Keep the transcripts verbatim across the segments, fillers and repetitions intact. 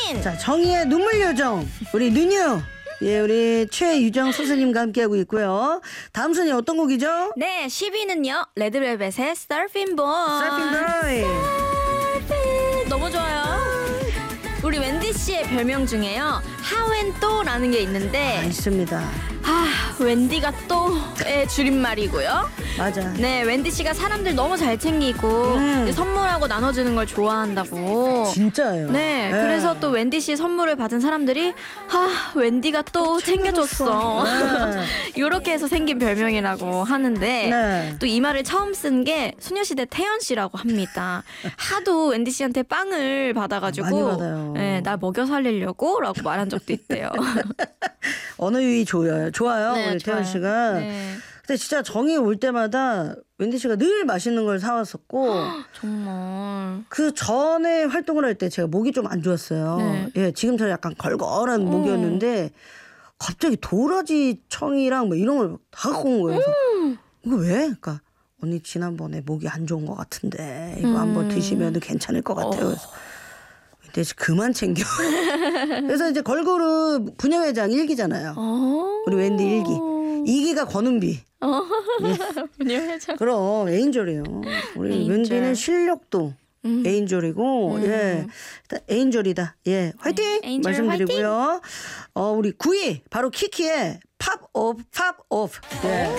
퀸. 자, 정의의 눈물 요정 우리 누뉴. 예, 우리 최유정 선생님과 함께하고 있고요. 다음 순위 어떤 곡이죠? 네, 십 위는요. 레드벨벳의 Surfing Boy. Surfing Boy. 너무 좋아요. 우리 웬디 씨의 별명 중에요. 하웬또라는 게 있는데 아, 있습니다. 아, 웬디가 또의 줄임말이고요. 맞아. 네, 웬디 씨가 사람들 너무 잘 챙기고 음. 선물하고 나눠주는 걸 좋아한다고. 진짜예요. 네, 예. 그래서 또 웬디 씨 선물을 받은 사람들이 아, 웬디가 또 챙겨줬어. 네. 이렇게 해서 생긴 별명이라고 하는데 네. 또 이 말을 처음 쓴 게 소녀시대 태연 씨라고 합니다. 하도 웬디 씨한테 빵을 받아가지고 많이 받아요. 네, 날 먹여 살리려고 라고 말한 적도 있대요. 언어 유희 좋아요. 좋아요. 네, 우리 태연 좋아요. 씨가. 네. 근데 진짜 정이 올 때마다 웬디 씨가 늘 맛있는 걸 사왔었고 정말. 그 전에 활동을 할 때 제가 목이 좀 안 좋았어요. 네. 예, 지금처럼 약간 걸걸한 목이었는데 갑자기 도라지 청이랑 뭐 이런 걸 다 갖고 온 거예요. 그래서 이거 왜? 그러니까 언니 지난번에 목이 안 좋은 것 같은데 이거 음. 한번 드시면 괜찮을 것 같아요. 그래서 근데 그만 챙겨. 그래서 이제 걸그룹 분녀회장 일 기잖아요. 어. 우리 웬디 일 기. 이 기가 권은비. 어. 분녀회장. 그럼 에인절이에요. 우리 에인절. 웬디는 실력도 음. 에인절이고 음. 예 일단 에인절이다. 예 화이팅 네, 에인절 말씀드리고요. 어 우리 구 위 바로 키키의 팝업 팝업. 예.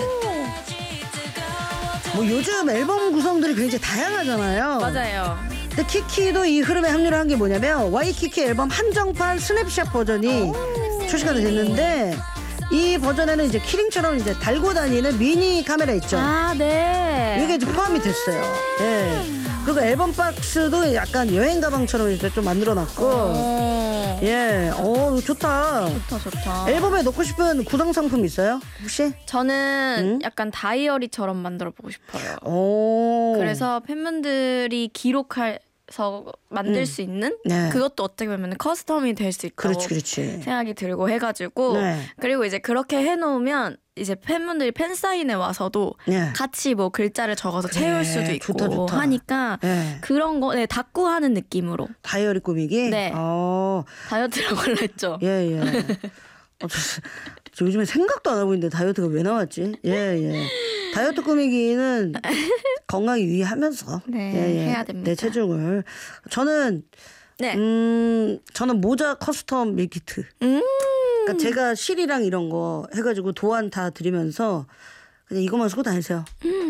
뭐 요즘 앨범 구성들이 굉장히 다양하잖아요. 맞아요. 근데 키키도 이 흐름에 합류를 한 게 뭐냐면 와이키키 앨범 한정판 스냅샷 버전이 출시가 됐는데 이 버전에는 이제 키링처럼 이제 달고 다니는 미니 카메라 있죠. 아, 네. 이게 이제 포함이 됐어요. 예. 그리고 앨범 박스도 약간 여행 가방처럼 이렇게 좀 만들어놨고, 어. 예, 어 좋다. 좋다, 좋다. 앨범에 넣고 싶은 구성 상품 있어요? 혹시? 저는 응? 약간 다이어리처럼 만들어 보고 싶어요. 오. 그래서 팬분들이 기록해서 만들 음. 수 있는 네. 그것도 어떻게 보면 커스텀이 될 수 있다고 그렇지, 그렇지. 생각이 들고 해가지고 네. 그리고 이제 그렇게 해놓으면 이제 팬분들이 팬사인회 와서도 네. 같이 뭐 글자를 적어서 그래, 채울 수도 있고 좋다, 좋다. 하니까 네. 그런 거 네, 닫고 하는 느낌으로 다이어리 꾸미기? 네. 어, 다이어트라고 했죠. 예, 예. 어, 저, 저 요즘에 생각도 안 하고 있는데 다이어트가 왜 나왔지? 예, 예. 다이어트 꾸미기는 건강 유의하면서 네, 예, 예. 해야 됩니다. 내 체중을 저는 네. 음 저는 모자 커스텀 밀키트. 음. 그러니까 제가 실이랑 이런 거 해가지고 도안 다 드리면서 그냥 이것만 쓰고 다니세요.